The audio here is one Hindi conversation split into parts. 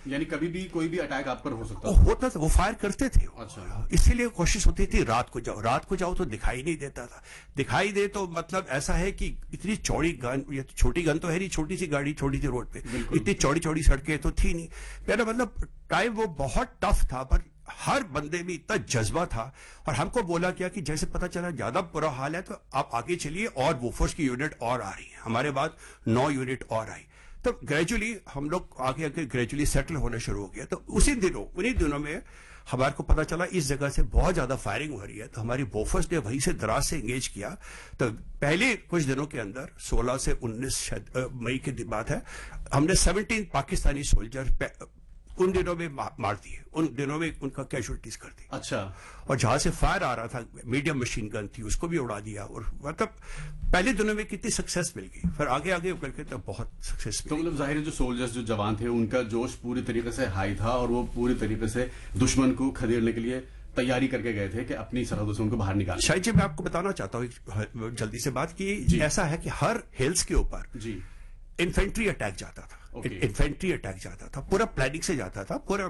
यानी कभी भी कोई भी अटैक आप पर हो सकता वो होता था, वो फायर करते थे। अच्छा। इसीलिए कोशिश होती थी रात को जाओ, रात को जाओ तो दिखाई नहीं देता था। दिखाई दे तो मतलब ऐसा है कि इतनी चौड़ी गन, ये छोटी गन तो है नहीं, छोटी सी गाड़ी, छोटी सी रोड पे, इतनी चौड़ी चौड़ी सड़कें तो थी नहीं। मेरा मतलब टाइम वो बहुत टफ था, पर हर बंदे में इतना जज्बा था। और हमको बोला क्या कि जैसे पता चला ज्यादा बुरा हाल है तो आप आगे चलिए, और वोफर्स की यूनिट और आ रही है। हमारे बाद 9 यूनिट और आई। तो ग्रेजुअली हम लोग आगे आगे ग्रेजुअली सेटल होना शुरू हो गया। तो उन्हीं दिनों में हमारे को पता चला इस जगह से बहुत ज्यादा फायरिंग हो रही है। तो हमारी बोफर्स ने वहीं से दराज से एंगेज किया। तो पहले कुछ दिनों के अंदर 16 से 19 मई की बात है, हमने 17 पाकिस्तानी सोल्जर उन दिनों में मार दिए। उन दिनों में उनका कैजुअलिटीज कर दी। अच्छा। और जहां से फायर आ रहा था, मीडियम मशीन गन थी, उसको भी उड़ा दिया। और मतलब पहले दिनों में कितनी सक्सेस मिल गई, फिर आगे आगे करके तो बहुत सक्सेस। तो मतलब जाहिर है जो सोल्जर्स, जो जवान थे, उनका जोश पूरी तरीके से हाई था और वो पूरी तरीके से दुश्मन को खदेड़ने के लिए तैयारी करके गए थे कि अपनी सरहदों से उनको बाहर निकाल। शायद जी मैं आपको बताना चाहता हूँ जल्दी से बात की, ऐसा है कि हर हिल्स के ऊपर जी इन्फेंट्री अटैक जाता था। इन्फेंट्री अटैक जाता था, पूरा प्लानिंग से जाता था, पूरा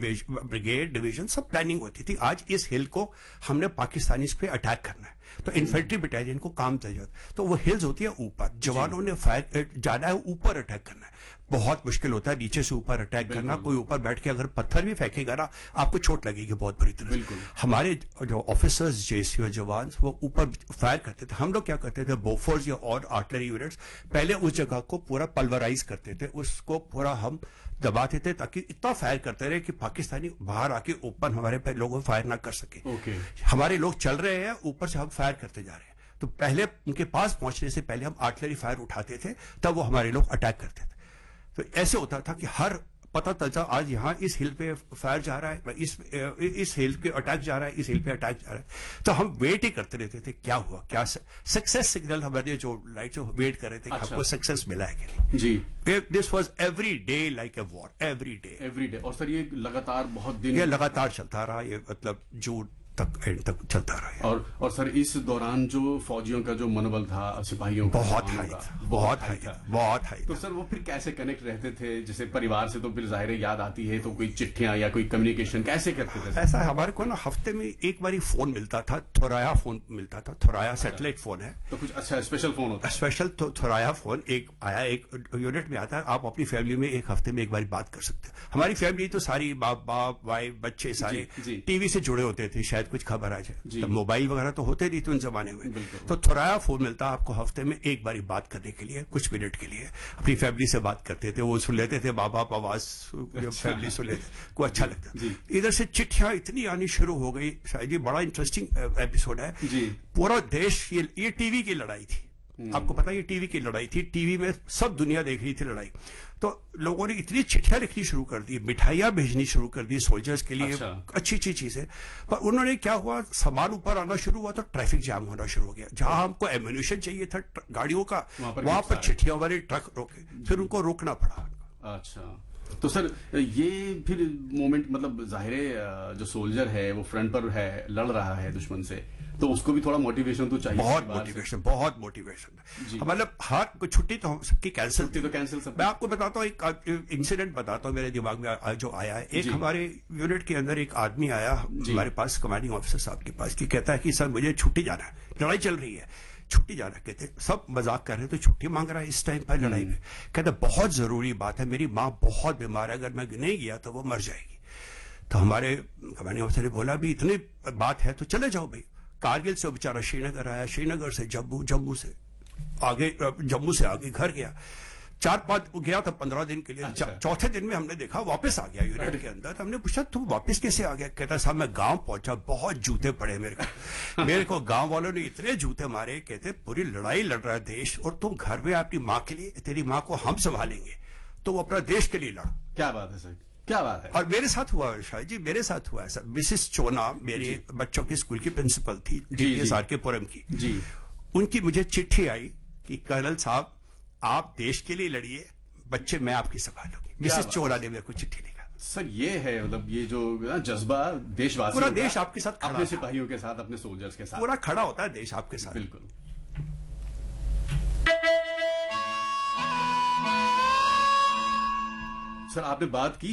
ब्रिगेड डिवीजन सब प्लानिंग होती थी। आज इस हिल को हमने पाकिस्तानी पे अटैक करना है, तो इन्फेंट्री बटालियन को काम चाहिए जाता। तो वो हिल्स होती है ऊपर, जवानों ने फायर जाना है, ऊपर अटैक करना है। बहुत मुश्किल होता है नीचे से ऊपर अटैक करना। कोई ऊपर बैठ के अगर पत्थर भी फेंकेगा ना, आपको चोट लगेगी बहुत बुरी तरह। हमारे जो ऑफिसर्स, जेसी और जवान, वो ऊपर फायर करते थे। हम लोग क्या करते थे, बोफोर्स या और आर्टिलरी यूनिट्स पहले उस जगह को पूरा पल्वराइज करते थे, उसको पूरा हम दबाते थे ताकि इतना फायर करते रहे कि पाकिस्तानी बाहर आके ऊपर हमारे पे लोगों फायर ना कर सके। हमारे लोग चल रहे हैं, ऊपर से हम फायर करते जा रहे हैं। तो पहले उनके पास पहुंचने से पहले हम आर्टिलरी फायर उठाते थे, तब वो हमारे लोग अटैक करते थे। तो ऐसे होता था कि हर पता चलता आज यहाँ इस हिल पे फायर जा रहा है, इस हिल पे अटैक जा रहा है, इस हिल पे अटैक जा रहा है। तो हम वेट ही करते रहते थे क्या हुआ, क्या सक्सेस सिग्नल हमारे जो लाइट जो वेट कर रहे थे। अच्छा। हमको सक्सेस मिला है कि नहीं जी। This was every day like a war, every day. और सर ये लगातार बहुत दिन, ये लगातार चलता रहा, ये मतलब जून तक एंड तक चलता रहा। और सर इस दौरान जो फौजियों का जो मनोबल था, सिपाहियों का बहुत हाई था, बहुत हाई। तो सर वो फिर कैसे कनेक्ट रहते थे? जैसे परिवार से तो फिर जाहिर याद आती है, तो कोई चिट्ठियां या कोई कम्युनिकेशन कैसे करते थे? ऐसा हमारे को ना हफ्ते में एक बार फोन मिलता था, थोराया फोन मिलता था। थोराया सैटेलाइट फोन है, तो कुछ अच्छा स्पेशल फोन होता है। स्पेशल तो थोराया फोन एक आया, एक यूनिट में आता है। आप अपनी फैमिली में एक हफ्ते में एक बार बात कर सकते हैं। हमारी फैमिली तो सारी बाप वाइफ बच्चे सारे टीवी से जुड़े होते थे, शायद कुछ खबर आ जाए। तो मोबाइल वगैरह तो होते नहीं थे उन जमाने में। तो थोराया फोन मिलता आपको हफ्ते में एक बार बात करने के लिए, कुछ मिनट के लिए अपनी फैमिली से बात करते थे। वो सुन लेते थे, माँ बाप आवाज फैमिली सुन लेते को अच्छा लगता। इधर से चिट्ठियां इतनी आनी शुरू हो गई। शायद ये बड़ा इंटरेस्टिंग एपिसोड है। पूरा देश, ये टीवी की लड़ाई थी, आपको पता है ये टीवी की लड़ाई थी। टीवी में सब दुनिया देख रही थी लड़ाई। तो लोगों ने इतनी चिट्ठियां लिखनी शुरू कर दी, मिठाइयां भेजनी शुरू कर दी सोल्जर्स के लिए। अच्छा। अच्छी अच्छी चीजें। पर उन्होंने क्या हुआ, सामान ऊपर आना शुरू हुआ तो ट्रैफिक जाम होना शुरू हो गया। जहां हमको एम्यूनिशन चाहिए था गाड़ियों का, वहां पर चिट्ठियां वाले ट्रक रोके, फिर उनको रोकना पड़ा। अच्छा। तो सर ये फिर मोमेंट, मतलब जाहिर है जो सोल्जर है वो फ्रंट पर है, लड़ रहा है दुश्मन से, तो उसको भी थोड़ा मोटिवेशन तो चाहिए। बहुत मोटिवेशन। मतलब हर छुट्टी तो सबकी कैंसिल थी, तो कैंसिल सब। मैं आपको बताता हूँ, एक इंसिडेंट बताता हूँ मेरे दिमाग में जो आया है। एक हमारे यूनिट के अंदर एक आदमी आया हमारे पास, कमांडिंग ऑफिसर साहब के पास, कि कहता है कि सर मुझे छुट्टी जाना है, लड़ाई चल रही है, छुट्टी जाना। कहते सब मजाक कर रहे हैं, तो छुट्टी मांग रहा है इस टाइम पर लड़ाई में। कहते बहुत जरूरी बात है, मेरी माँ बहुत बीमार है, अगर मैं नहीं गया तो वो मर जाएगी। तो हमारे कमांडिंग ऑफिसर ने बोला भी इतनी बात है तो चले जाओ भाई। कारगिल से बेचारा श्रीनगर आया, श्रीनगर से जम्मू से आगे घर गया। 4-5 गया था 15 दिन के लिए। अच्छा। चौथे दिन में हमने देखा वापस आ गया यूनिट के अंदर। हमने पूछा तुम वापस कैसे आ गया? कहता साहब मैं गांव पहुंचा, बहुत जूते पड़े मेरे को गांव वालों ने इतने जूते मारे। कहते पूरी लड़ाई लड़ रहा है देश, और तुम घर में अपनी माँ के लिए, तेरी माँ को हम संभालेंगे, तो वो अपना देश के लिए लड़। क्या बात है सर, क्या बात है। और मेरे साथ हुआ शायद जी, मेरे साथ हुआ ऐसा। मिसिस चोना मेरे बच्चों के स्कूल की प्रिंसिपल थी, DPSR के पुरम की जी। उनकी मुझे चिट्ठी आई कि कर्नल साहब आप देश के लिए लड़िए, बच्चे मैं आपकी संभालूंगी। मिसिस चोला ने मेरे को चिट्ठी लिखा। सर ये है मतलब ये जो जज्बा देशवासी, पूरा देश आपके साथ, अपने सिपाहियों के साथ, अपने सोल्जर्स के साथ पूरा खड़ा होता है देश आपके साथ। बिल्कुल। सर आपने बात की